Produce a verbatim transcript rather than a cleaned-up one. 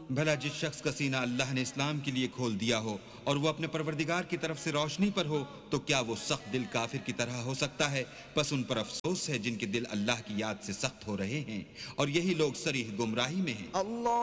भला जिस शख्स का सीना अल्लाह ने इस्लाम के लिए खोल दिया हो और वो अपने परवरदिगार की तरफ से रोशनी पर हो, तो क्या वो सख्त दिल काफिर की तरह हो सकता है? बस उन पर अफसोस है जिनके दिल अल्लाह की याद से सख्त हो रहे हैं और यही लोग सरीह गुमराही में हैं।